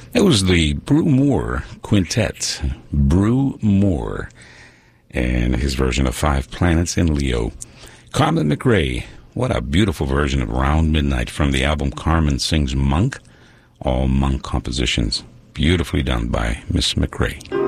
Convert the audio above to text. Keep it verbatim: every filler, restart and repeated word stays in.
It was the Brew Moore Quintet. Brew Moore. And his version of Five Planets in Leo. Carmen McRae. What a beautiful version of Round Midnight from the album Carmen Sings Monk. All Monk compositions. Beautifully done by Miss McRae.